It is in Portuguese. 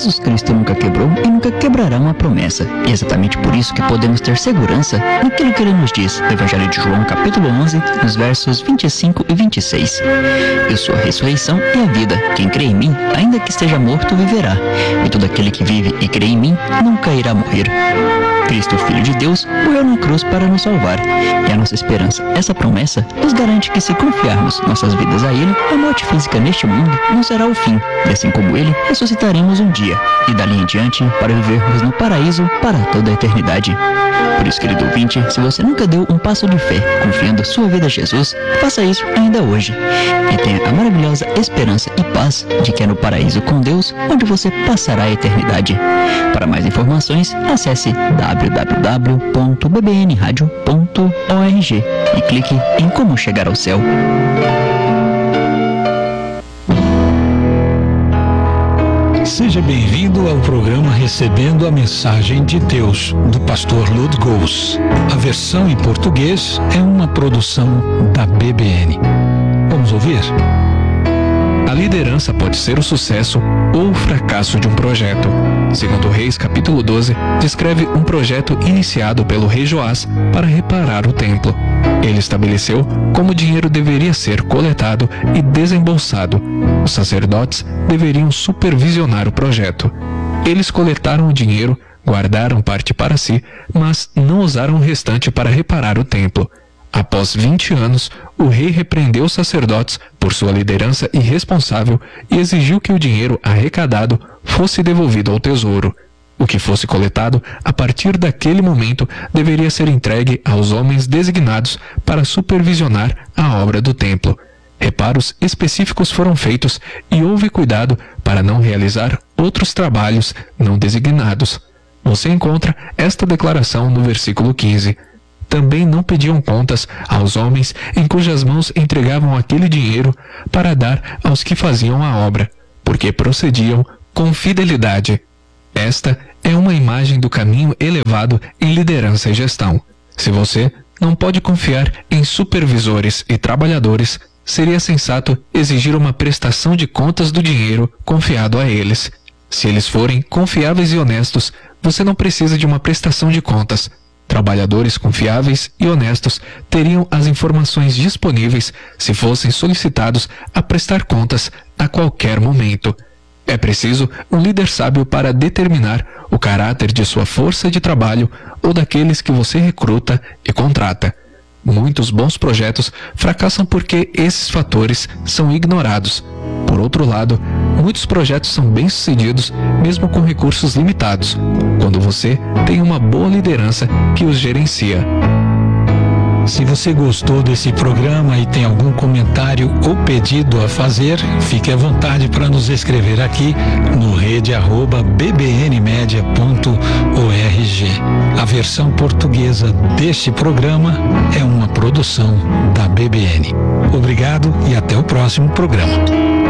Jesus Cristo nunca quebrou e nunca quebrará uma promessa. E é exatamente por isso que podemos ter segurança naquilo que ele nos diz no Evangelho de João, capítulo 11, nos versos 25 e 26. Eu sou a ressurreição e a vida. Quem crê em mim, ainda que esteja morto, viverá. E todo aquele que vive e crê em mim, nunca irá morrer. Cristo, Filho de Deus, morreu na cruz para nos salvar. E a nossa esperança, essa promessa, nos garante que se confiarmos nossas vidas a Ele, a morte física neste mundo não será o fim. E assim como Ele, ressuscitaremos um dia. E dali em diante, para vivermos no paraíso para toda a eternidade. Por isso, querido ouvinte, se você nunca deu um passo de fé, confiando sua vida a Jesus, faça isso ainda hoje. E tenha a maravilhosa esperança e paz de que é no paraíso com Deus onde você passará a eternidade. Para mais informações, acesse www.bbnradio.org e clique em Como Chegar ao Céu. Seja bem-vindo ao programa Recebendo a Mensagem de Deus, do pastor Lud Gous. A versão em português é uma produção da BBN. Vamos ouvir? A liderança pode ser o sucesso ou o fracasso de um projeto. Segundo Reis, capítulo 12, descreve um projeto iniciado pelo rei Joás para reparar o templo. Ele estabeleceu como o dinheiro deveria ser coletado e desembolsado. Os sacerdotes deveriam supervisionar o projeto. Eles coletaram o dinheiro, guardaram parte para si, mas não usaram o restante para reparar o templo. Após 20 anos, o rei repreendeu os sacerdotes por sua liderança irresponsável e exigiu que o dinheiro arrecadado fosse devolvido ao tesouro. O que fosse coletado, a partir daquele momento, deveria ser entregue aos homens designados para supervisionar a obra do templo. Reparos específicos foram feitos e houve cuidado para não realizar outros trabalhos não designados. Você encontra esta declaração no versículo 15. Também não pediam contas aos homens em cujas mãos entregavam aquele dinheiro para dar aos que faziam a obra, porque procediam com fidelidade. Esta é uma imagem do caminho elevado em liderança e gestão. Se você não pode confiar em supervisores e trabalhadores, seria sensato exigir uma prestação de contas do dinheiro confiado a eles. Se eles forem confiáveis e honestos, você não precisa de uma prestação de contas. Trabalhadores confiáveis e honestos teriam as informações disponíveis se fossem solicitados a prestar contas a qualquer momento. É preciso um líder sábio para determinar o caráter de sua força de trabalho ou daqueles que você recruta e contrata. Muitos bons projetos fracassam porque esses fatores são ignorados. Por outro lado, muitos projetos são bem-sucedidos mesmo com recursos limitados, quando você tem uma boa liderança que os gerencia. Se você gostou desse programa e tem algum comentário ou pedido a fazer, fique à vontade para nos escrever aqui no rede@bbnmedia.org. A versão portuguesa deste programa é uma produção da BBN. Obrigado e até o próximo programa.